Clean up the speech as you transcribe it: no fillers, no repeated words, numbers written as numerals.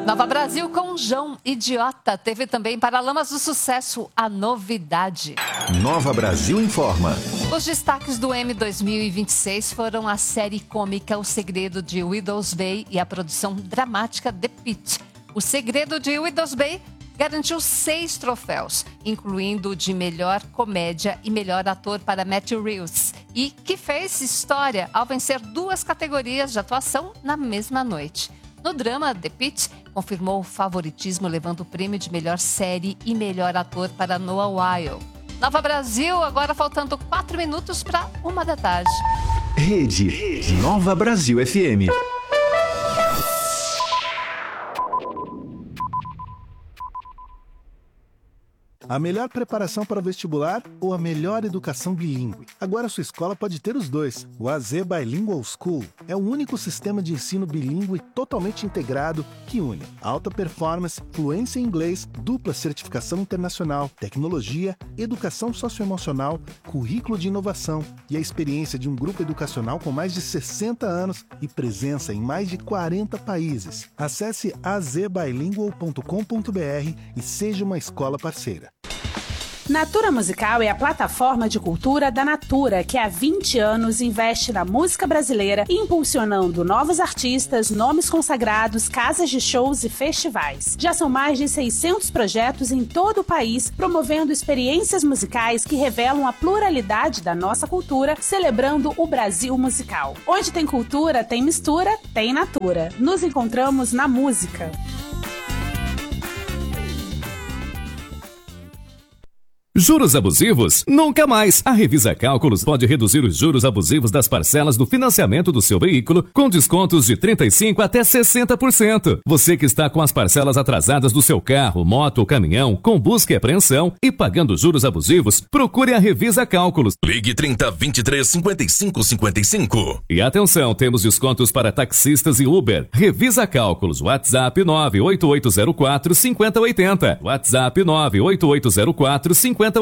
Nova Brasil com João Idiota. Teve também Paralamas do Sucesso, A Novidade. Nova Brasil informa. Os destaques do M 2026 foram a série cômica O Segredo de Widows Bay e a produção dramática The Pitt. O Segredo de Widows Bay garantiu 6 troféus, incluindo o de melhor comédia e melhor ator para Matthew Rhys, e que fez história ao vencer 2 categorias de atuação na mesma noite. No drama, The Pitt confirmou o favoritismo, levando o prêmio de melhor série e melhor ator para Noah Wyle. Nova Brasil, agora faltando 4 minutos para 1 da tarde. Rede Nova Brasil FM. A melhor preparação para o vestibular ou a melhor educação bilíngue? Agora sua escola pode ter os dois. O AZ Bilingual School é o único sistema de ensino bilíngue totalmente integrado que une alta performance, fluência em inglês, dupla certificação internacional, tecnologia, educação socioemocional, currículo de inovação e a experiência de um grupo educacional com mais de 60 anos e presença em mais de 40 países. Acesse azbilingual.com.br e seja uma escola parceira. Natura Musical é a plataforma de cultura da Natura, que há 20 anos investe na música brasileira, impulsionando novos artistas, nomes consagrados, casas de shows e festivais. Já são mais de 600 projetos em todo o país, promovendo experiências musicais que revelam a pluralidade da nossa cultura, celebrando o Brasil musical. Onde tem cultura, tem mistura, tem Natura. Nos encontramos na música. Juros abusivos? Nunca mais! A Revisa Cálculos pode reduzir os juros abusivos das parcelas do financiamento do seu veículo com descontos de 35% até 60%. Você que está com as parcelas atrasadas do seu carro, moto ou caminhão, com busca e apreensão e pagando juros abusivos, procure a Revisa Cálculos. Ligue 30 23 55 55. E atenção, temos descontos para taxistas e Uber. Revisa Cálculos. WhatsApp 98804 5080. WhatsApp 98804 5080.